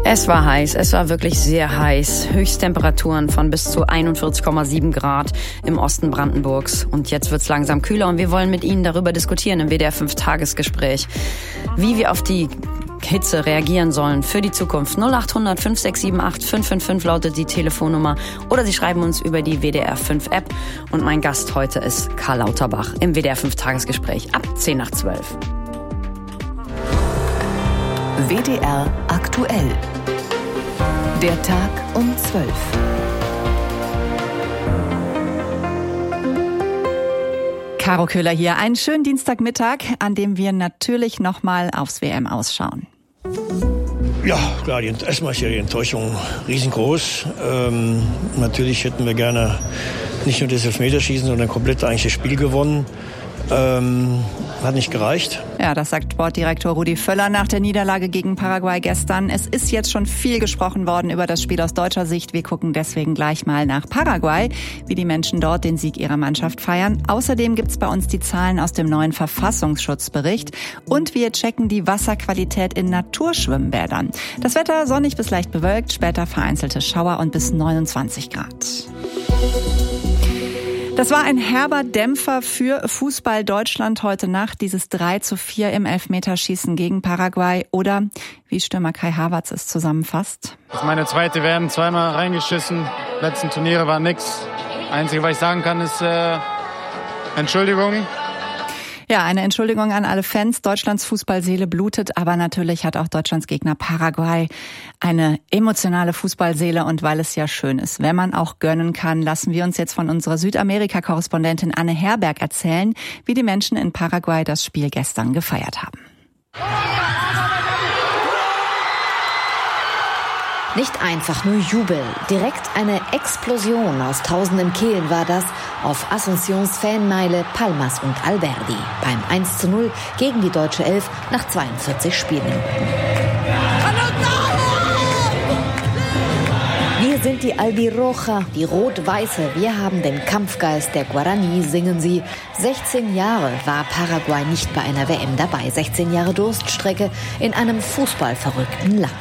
Es war heiß, es war wirklich sehr heiß. Höchsttemperaturen von bis zu 41,7 Grad im Osten Brandenburgs. Und jetzt wird's langsam kühler und wir wollen mit Ihnen darüber diskutieren im WDR 5-Tagesgespräch, wie wir auf die Hitze reagieren sollen für die Zukunft. 0800 5678 555 lautet die Telefonnummer oder Sie schreiben uns über die WDR 5 App. Und mein Gast heute ist Karl Lauterbach im WDR 5-Tagesgespräch ab 10 nach 12. WDR aktuell. Der Tag um 12. Caro Köhler hier. Einen schönen Dienstagmittag, an dem wir natürlich nochmal aufs WM ausschauen. Ja, klar, erstmal ist ja die Enttäuschung riesengroß. Natürlich hätten wir gerne nicht nur das Elfmeterschießen, sondern komplett eigentlich das Spiel gewonnen. Hat nicht gereicht. Ja, das sagt Sportdirektor Rudi Völler nach der Niederlage gegen Paraguay gestern. Es ist jetzt schon viel gesprochen worden über das Spiel aus deutscher Sicht. Wir gucken deswegen gleich mal nach Paraguay, wie die Menschen dort den Sieg ihrer Mannschaft feiern. Außerdem gibt's bei uns die Zahlen aus dem neuen Verfassungsschutzbericht. Und wir checken die Wasserqualität in Naturschwimmbädern. Das Wetter sonnig bis leicht bewölkt, später vereinzelte Schauer und bis 29 Grad. Das war ein herber Dämpfer für Fußball Deutschland heute Nacht, dieses 3:4 im Elfmeterschießen gegen Paraguay. Oder wie Stürmer Kai Havertz es zusammenfasst. Das ist meine zweite WM, zweimal reingeschissen. Letzten Turniere war nix. Einzige, was ich sagen kann, ist Entschuldigung. Ja, eine Entschuldigung an alle Fans. Deutschlands Fußballseele blutet, aber natürlich hat auch Deutschlands Gegner Paraguay eine emotionale Fußballseele. Und weil es ja schön ist, wenn man auch gönnen kann, lassen wir uns jetzt von unserer Südamerika-Korrespondentin Anne Herberg erzählen, wie die Menschen in Paraguay das Spiel gestern gefeiert haben. Nicht einfach nur Jubel, direkt eine Explosion aus tausenden Kehlen war das auf Asuncións Fanmeile Palmas und Alberdi beim 1:0 gegen die deutsche Elf nach 42 Spielminuten. Wir sind die Albirroja, die Rot-Weiße. Wir haben den Kampfgeist der Guarani, singen sie. 16 Jahre war Paraguay nicht bei einer WM dabei. 16 Jahre Durststrecke in einem fußballverrückten Land.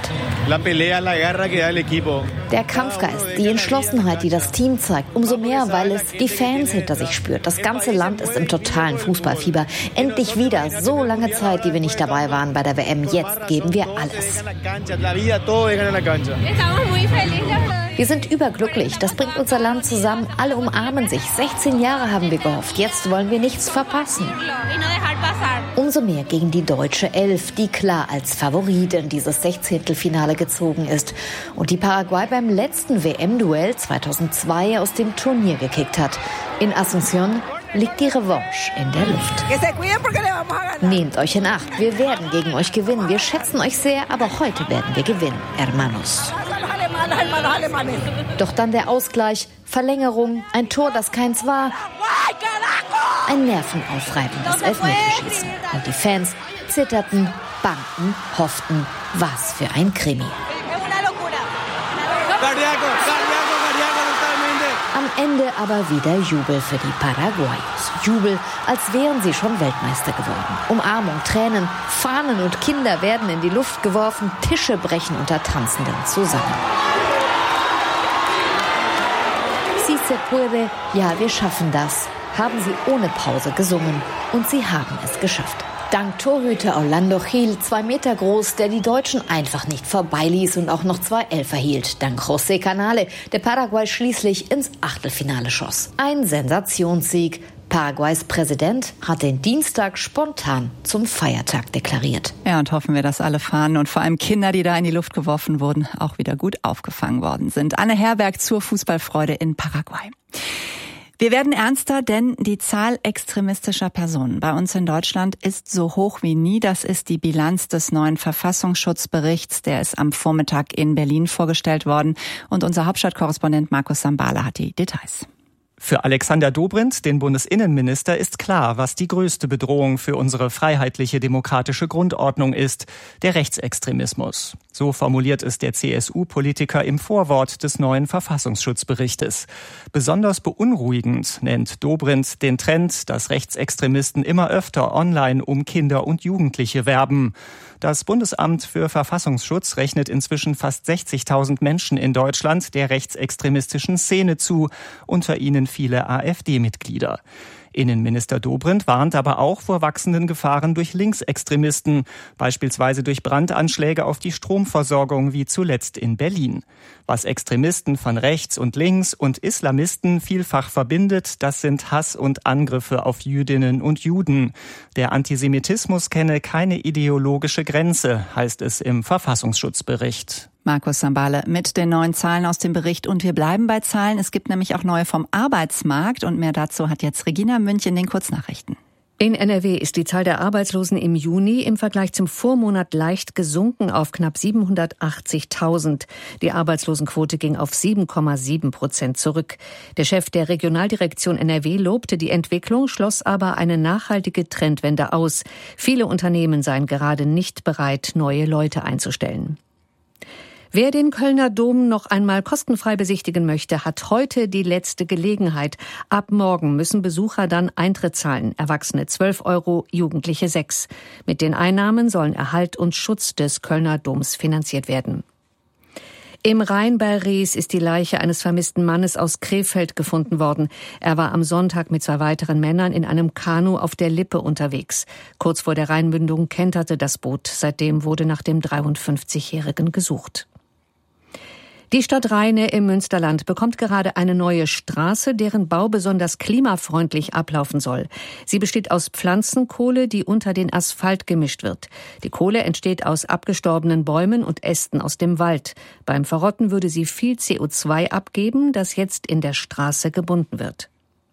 Der Kampfgeist, die Entschlossenheit, die das Team zeigt, umso mehr, weil es die Fans hinter sich spürt. Das ganze Land ist im totalen Fußballfieber. Endlich wieder, so lange Zeit, die wir nicht dabei waren bei der WM. Jetzt geben wir alles. Wir sind überglücklich. Das bringt unser Land zusammen. Alle umarmen sich. 16 Jahre haben wir gehofft. Jetzt wollen wir nichts verpassen. Umso mehr gegen die deutsche Elf, die klar als Favorit in dieses 16. gezogen ist und die Paraguay beim letzten WM-Duell 2002 aus dem Turnier gekickt hat. In Asunción liegt die Revanche in der Luft. Nehmt euch in Acht, wir werden gegen euch gewinnen. Wir schätzen euch sehr, aber heute werden wir gewinnen, hermanos. Doch dann der Ausgleich, Verlängerung, ein Tor, das keins war, ein nervenaufreibendes Elfmeterschießen. Und die Fans zitterten, bangten, hofften, was für ein Krimi. Am Ende aber wieder Jubel für die Paraguayos. Jubel, als wären sie schon Weltmeister geworden. Umarmung, Tränen, Fahnen und Kinder werden in die Luft geworfen, Tische brechen unter Tanzenden zusammen. Si se puede, ja, wir schaffen das, haben sie ohne Pause gesungen. Und sie haben es geschafft. Dank Torhüter Orlando Gil, 2 Meter groß, der die Deutschen einfach nicht vorbeiließ und auch noch 2 Elfer hielt. Dank José Canale, der Paraguay schließlich ins Achtelfinale schoss. Ein Sensationssieg. Paraguays Präsident hat den Dienstag spontan zum Feiertag deklariert. Ja, und hoffen wir, dass alle Fahnen und vor allem Kinder, die da in die Luft geworfen wurden, auch wieder gut aufgefangen worden sind. Anne Herberg zur Fußballfreude in Paraguay. Wir werden ernster, denn die Zahl extremistischer Personen bei uns in Deutschland ist so hoch wie nie. Das ist die Bilanz des neuen Verfassungsschutzberichts. Der ist am Vormittag in Berlin vorgestellt worden. Und unser Hauptstadtkorrespondent Markus Sambala hat die Details. Für Alexander Dobrindt, den Bundesinnenminister, ist klar, was die größte Bedrohung für unsere freiheitliche demokratische Grundordnung ist: der Rechtsextremismus. So formuliert es der CSU-Politiker im Vorwort des neuen Verfassungsschutzberichtes. Besonders beunruhigend nennt Dobrindt den Trend, dass Rechtsextremisten immer öfter online um Kinder und Jugendliche werben. Das Bundesamt für Verfassungsschutz rechnet inzwischen fast 60.000 Menschen in Deutschland der rechtsextremistischen Szene zu, unter ihnen viele AfD-Mitglieder. Innenminister Dobrindt warnt aber auch vor wachsenden Gefahren durch Linksextremisten, beispielsweise durch Brandanschläge auf die Stromversorgung wie zuletzt in Berlin. Was Extremisten von rechts und links und Islamisten vielfach verbindet, das sind Hass und Angriffe auf Jüdinnen und Juden. Der Antisemitismus kenne keine ideologische Grenze, heißt es im Verfassungsschutzbericht. Markus Sambale mit den neuen Zahlen aus dem Bericht. Und wir bleiben bei Zahlen. Es gibt nämlich auch neue vom Arbeitsmarkt. Und mehr dazu hat jetzt Regina Münch in den Kurznachrichten. In NRW ist die Zahl der Arbeitslosen im Juni im Vergleich zum Vormonat leicht gesunken auf knapp 780.000. Die Arbeitslosenquote ging auf 7,7% zurück. Der Chef der Regionaldirektion NRW lobte die Entwicklung, schloss aber eine nachhaltige Trendwende aus. Viele Unternehmen seien gerade nicht bereit, neue Leute einzustellen. Wer den Kölner Dom noch einmal kostenfrei besichtigen möchte, hat heute die letzte Gelegenheit. Ab morgen müssen Besucher dann Eintritt zahlen. Erwachsene 12 €, Jugendliche 6. Mit den Einnahmen sollen Erhalt und Schutz des Kölner Doms finanziert werden. Im Rhein bei Rees ist die Leiche eines vermissten Mannes aus Krefeld gefunden worden. Er war am Sonntag mit 2 weiteren Männern in einem Kanu auf der Lippe unterwegs. Kurz vor der Rheinmündung kenterte das Boot. Seitdem wurde nach dem 53-Jährigen gesucht. Die Stadt Rheine im Münsterland bekommt gerade eine neue Straße, deren Bau besonders klimafreundlich ablaufen soll. Sie besteht aus Pflanzenkohle, die unter den Asphalt gemischt wird. Die Kohle entsteht aus abgestorbenen Bäumen und Ästen aus dem Wald. Beim Verrotten würde sie viel CO2 abgeben, das jetzt in der Straße gebunden wird.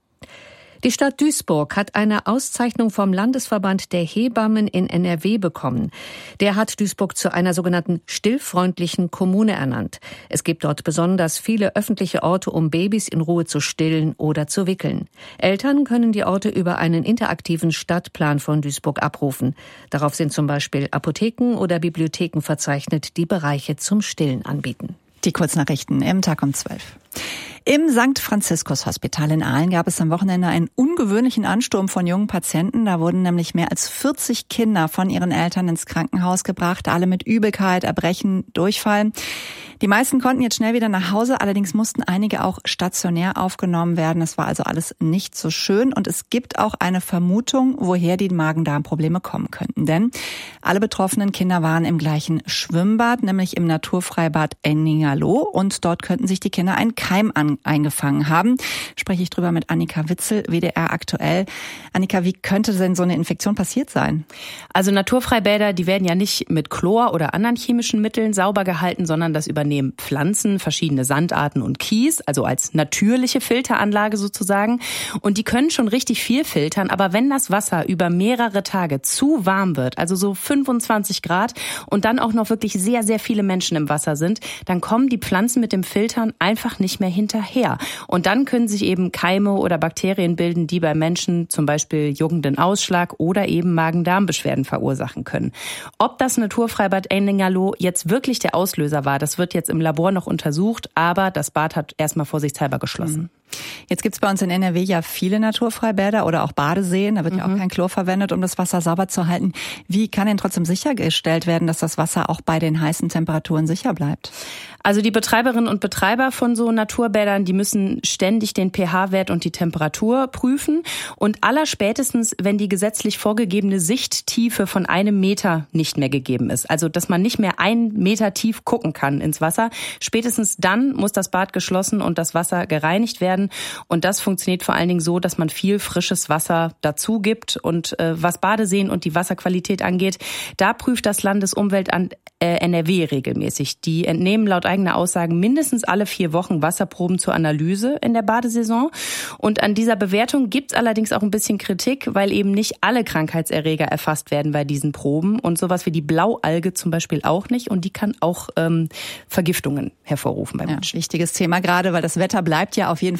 Die Stadt Duisburg hat eine Auszeichnung vom Landesverband der Hebammen in NRW bekommen. Der hat Duisburg zu einer sogenannten stillfreundlichen Kommune ernannt. Es gibt dort besonders viele öffentliche Orte, um Babys in Ruhe zu stillen oder zu wickeln. Eltern können die Orte über einen interaktiven Stadtplan von Duisburg abrufen. Darauf sind zum Beispiel Apotheken oder Bibliotheken verzeichnet, die Bereiche zum Stillen anbieten. Die Kurznachrichten im Tag um 12. Im St. Franziskus Hospital in Aalen gab es am Wochenende einen ungewöhnlichen Ansturm von jungen Patienten. Da wurden nämlich mehr als 40 Kinder von ihren Eltern ins Krankenhaus gebracht, alle mit Übelkeit, Erbrechen, Durchfall. Die meisten konnten jetzt schnell wieder nach Hause, allerdings mussten einige auch stationär aufgenommen werden. Das war also alles nicht so schön und es gibt auch eine Vermutung, woher die Magen-Darm-Probleme kommen könnten. Denn alle betroffenen Kinder waren im gleichen Schwimmbad, nämlich im Naturfreibad Enningerloh und dort könnten sich die Kinder einen Keim eingefangen haben. Spreche ich drüber mit Annika Witzel, WDR aktuell. Annika, wie könnte denn so eine Infektion passiert sein? Also Naturfreibäder, die werden ja nicht mit Chlor oder anderen chemischen Mitteln sauber gehalten, sondern das übernehmen Pflanzen, verschiedene Sandarten und Kies, also als natürliche Filteranlage sozusagen. Und die können schon richtig viel filtern, aber wenn das Wasser über mehrere Tage zu warm wird, also so 25 Grad und dann auch noch wirklich sehr, sehr viele Menschen im Wasser sind, dann kommen die Pflanzen mit dem Filtern einfach nicht mehr hinterher. Und dann können sich eben Keime oder Bakterien bilden, die bei Menschen zum Beispiel juckenden Ausschlag oder eben Magen-Darm-Beschwerden verursachen können. Ob das Naturfreibad Enningerloh jetzt wirklich der Auslöser war, das wird jetzt im Labor noch untersucht, aber das Bad hat erstmal vorsichtshalber geschlossen. Jetzt gibt's bei uns in NRW ja viele Naturfreibäder oder auch Badeseen. Da wird ja auch kein Chlor verwendet, um das Wasser sauber zu halten. Wie kann denn trotzdem sichergestellt werden, dass das Wasser auch bei den heißen Temperaturen sicher bleibt? Also die Betreiberinnen und Betreiber von so Naturbädern, die müssen ständig den pH-Wert und die Temperatur prüfen. Und allerspätestens, wenn die gesetzlich vorgegebene Sichttiefe von 1 Meter nicht mehr gegeben ist, also dass man nicht mehr 1 Meter tief gucken kann ins Wasser, spätestens dann muss das Bad geschlossen und das Wasser gereinigt werden. Und das funktioniert vor allen Dingen so, dass man viel frisches Wasser dazu gibt. Und was Badeseen und die Wasserqualität angeht, da prüft das Landesumweltamt NRW regelmäßig. Die entnehmen laut eigener Aussagen mindestens alle 4 Wochen Wasserproben zur Analyse in der Badesaison. Und an dieser Bewertung gibt's allerdings auch ein bisschen Kritik, weil eben nicht alle Krankheitserreger erfasst werden bei diesen Proben. Und sowas wie die Blaualge zum Beispiel auch nicht. Und die kann auch Vergiftungen hervorrufen bei Menschen. Ja, wichtiges Thema gerade, weil das Wetter bleibt ja auf jeden Fall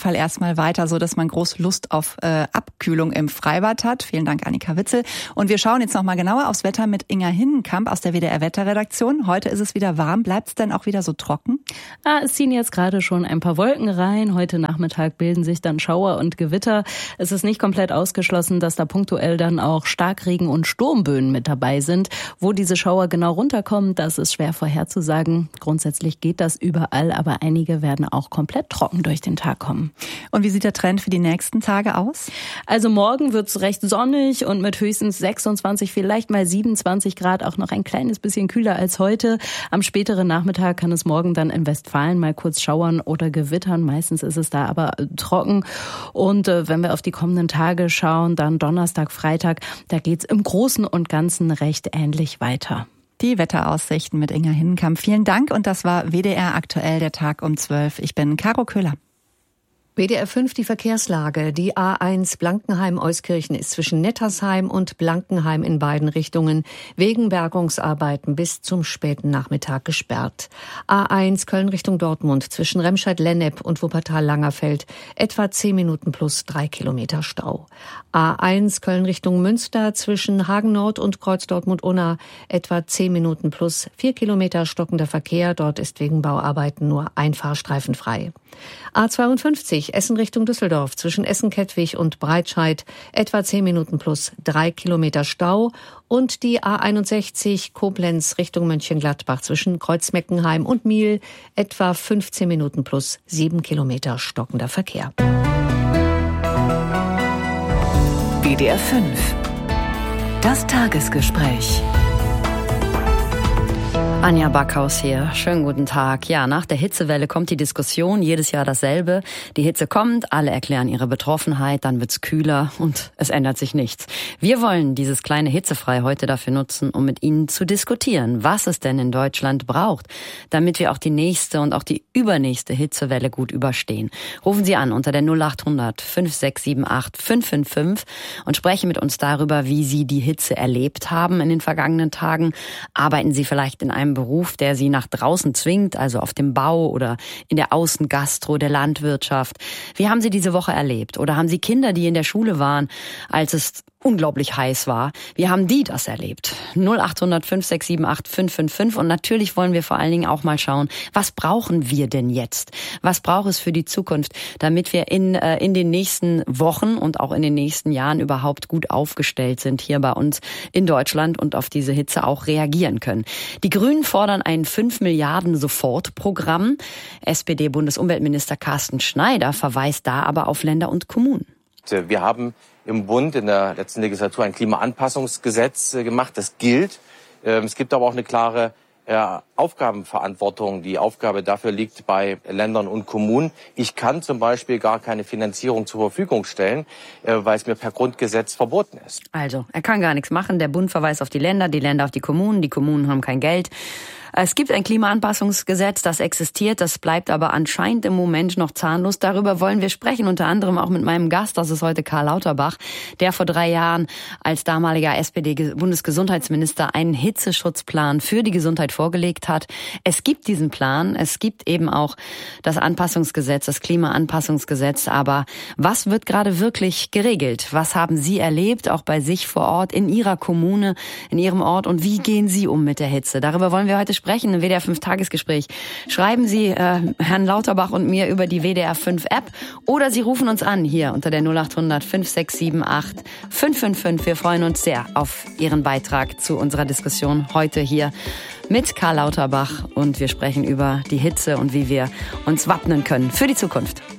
Fall erstmal weiter, so dass man groß Lust auf Abkühlung im Freibad hat. Vielen Dank, Annika Witzel. Und wir schauen jetzt nochmal genauer aufs Wetter mit Inga Hinnenkamp aus der WDR-Wetterredaktion. Heute ist es wieder warm. Bleibt es denn auch wieder so trocken? Es ziehen jetzt gerade schon ein paar Wolken rein. Heute Nachmittag bilden sich dann Schauer und Gewitter. Es ist nicht komplett ausgeschlossen, dass da punktuell dann auch Starkregen und Sturmböen mit dabei sind. Wo diese Schauer genau runterkommen, das ist schwer vorherzusagen. Grundsätzlich geht das überall, aber einige werden auch komplett trocken durch den Tag kommen. Und wie sieht der Trend für die nächsten Tage aus? Also morgen wird es recht sonnig und mit höchstens 26, vielleicht mal 27 Grad, auch noch ein kleines bisschen kühler als heute. Am späteren Nachmittag kann es morgen dann in Westfalen mal kurz schauern oder gewittern. Meistens ist es da aber trocken. Und wenn wir auf die kommenden Tage schauen, dann Donnerstag, Freitag, da geht's im Großen und Ganzen recht ähnlich weiter. Die Wetteraussichten mit Inga Hinnenkamp. Vielen Dank und das war WDR aktuell, der Tag um 12. Ich bin Caro Köhler. WDR 5 die Verkehrslage. Die A1 Blankenheim-Euskirchen ist zwischen Nettersheim und Blankenheim in beiden Richtungen wegen Bergungsarbeiten bis zum späten Nachmittag gesperrt. A1 Köln Richtung Dortmund zwischen Remscheid-Lennep und Wuppertal-Langerfeld etwa 10 Minuten plus 3 Kilometer Stau. A1 Köln Richtung Münster zwischen Hagen Nord und Kreuz Dortmund-Unna etwa 10 Minuten plus 4 Kilometer stockender Verkehr. Dort ist wegen Bauarbeiten nur ein Fahrstreifen frei. A52 Essen Richtung Düsseldorf zwischen Essen-Kettwig und Breitscheid etwa 10 Minuten plus 3 Kilometer Stau und die A61 Koblenz Richtung Mönchengladbach zwischen Kreuzmeckenheim und Miel etwa 15 Minuten plus 7 Kilometer stockender Verkehr. WDR 5. Das Tagesgespräch. Anja Backhaus hier. Schönen guten Tag. Ja, nach der Hitzewelle kommt die Diskussion, jedes Jahr dasselbe. Die Hitze kommt, alle erklären ihre Betroffenheit, dann wird's kühler und es ändert sich nichts. Wir wollen dieses kleine Hitzefrei heute dafür nutzen, um mit Ihnen zu diskutieren, was es denn in Deutschland braucht, damit wir auch die nächste und auch die übernächste Hitzewelle gut überstehen. Rufen Sie an unter der 0800 5678 555 und sprechen mit uns darüber, wie Sie die Hitze erlebt haben in den vergangenen Tagen. Arbeiten Sie vielleicht in einem Beruf, der Sie nach draußen zwingt, also auf dem Bau oder in der Außengastro, der Landwirtschaft. Wie haben Sie diese Woche erlebt? Oder haben Sie Kinder, die in der Schule waren, als es unglaublich heiß war? Wie haben die das erlebt? 0800 5678 555. Und natürlich wollen wir vor allen Dingen auch mal schauen, was brauchen wir denn jetzt? Was braucht es für die Zukunft, damit wir in den nächsten Wochen und auch in den nächsten Jahren überhaupt gut aufgestellt sind hier bei uns in Deutschland und auf diese Hitze auch reagieren können? Die Grünen fordern ein 5 Milliarden Sofortprogramm. SPD-Bundesumweltminister Carsten Schneider verweist da aber auf Länder und Kommunen. Wir haben im Bund in der letzten Legislatur ein Klimaanpassungsgesetz gemacht. Das gilt. Es gibt aber auch eine klare Aufgabenverantwortung. Die Aufgabe dafür liegt bei Ländern und Kommunen. Ich kann zum Beispiel gar keine Finanzierung zur Verfügung stellen, weil es mir per Grundgesetz verboten ist. Also, er kann gar nichts machen. Der Bund verweist auf die Länder auf die Kommunen haben kein Geld. Es gibt ein Klimaanpassungsgesetz, das existiert, das bleibt aber anscheinend im Moment noch zahnlos. Darüber wollen wir sprechen, unter anderem auch mit meinem Gast, das ist heute Karl Lauterbach, der vor 3 Jahren als damaliger SPD-Bundesgesundheitsminister einen Hitzeschutzplan für die Gesundheit vorgelegt hat. Es gibt diesen Plan, es gibt eben auch das Anpassungsgesetz, das Klimaanpassungsgesetz, aber was wird gerade wirklich geregelt? Was haben Sie erlebt, auch bei sich vor Ort, in Ihrer Kommune, in Ihrem Ort und wie gehen Sie um mit der Hitze? Darüber wollen wir heute sprechen im WDR 5 Tagesgespräch. Schreiben Sie Herrn Lauterbach und mir über die WDR 5 App oder Sie rufen uns an hier unter der 0800 5678 555. Wir freuen uns sehr auf Ihren Beitrag zu unserer Diskussion heute hier mit Karl Lauterbach und wir sprechen über die Hitze und wie wir uns wappnen können für die Zukunft.